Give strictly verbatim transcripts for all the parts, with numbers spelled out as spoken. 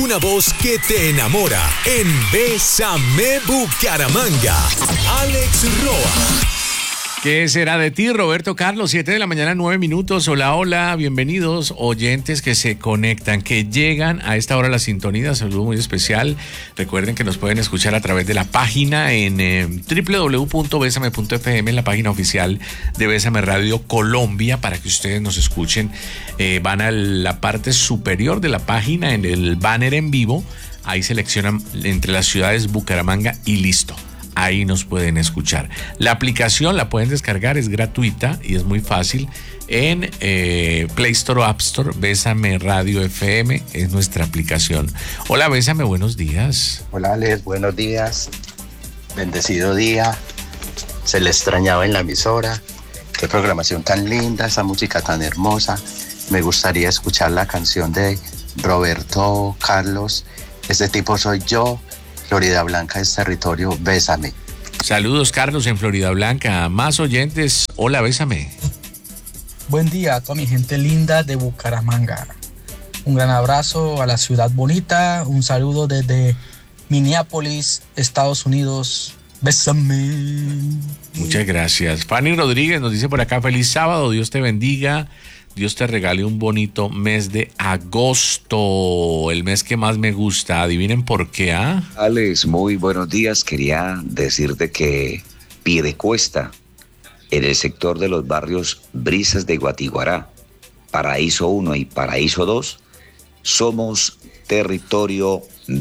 una voz que te enamora en Bésame Bucaramanga. Alex Roa. ¿Qué será de ti, Roberto Carlos? siete de la mañana, nueve minutos. Hola, hola, bienvenidos oyentes que se conectan, que llegan a esta hora a la sintonía. Saludo muy especial. Recuerden que nos pueden escuchar a través de la página en eh, doble u doble u doble u punto besame punto efe eme, en la página oficial de Bésame Radio Colombia, para que ustedes nos escuchen. Eh, van a la parte superior de la página, en el banner en vivo. Ahí seleccionan entre las ciudades Bucaramanga y listo. Ahí nos pueden escuchar. La aplicación la pueden descargar, es gratuita y es muy fácil. En eh, Play Store o App Store, Bésame Radio F M es nuestra aplicación. Hola, Bésame, buenos días. Hola, Alex, buenos días. Bendecido día. Se le extrañaba en la emisora. Qué programación tan linda, esa música tan hermosa. Me gustaría escuchar la canción de Roberto Carlos. Este tipo soy yo. Florida Blanca es territorio, bésame. Saludos, Carlos, en Florida Blanca. Más oyentes, hola, bésame. Buen día a toda mi gente linda de Bucaramanga. Un gran abrazo a la ciudad bonita. Un saludo desde Minneapolis, Estados Unidos. Bésame. Muchas gracias. Fanny Rodríguez nos dice por acá, feliz sábado, Dios te bendiga. Dios te regale un bonito mes de agosto, el mes que más me gusta. Adivinen por qué, ¿ah? ¿eh? Alex, muy buenos días. Quería decirte que Piedecuesta, en el sector de los barrios Brisas de Guatiguará, Paraíso uno y Paraíso dos, somos territorio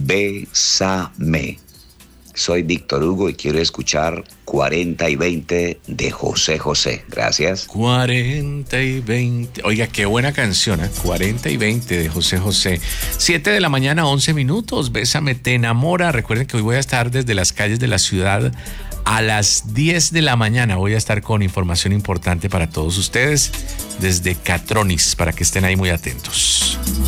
Bésame. Soy Víctor Hugo y quiero escuchar cuarenta y veinte de José José. Gracias. cuarenta y veinte. Oiga, qué buena canción, ¿eh? cuarenta y veinte de José José. siete de la mañana, once minutos. Bésame, te enamora. Recuerden que hoy voy a estar desde las calles de la ciudad a las diez de la mañana. Voy a estar con información importante para todos ustedes desde Catronis, para que estén ahí muy atentos.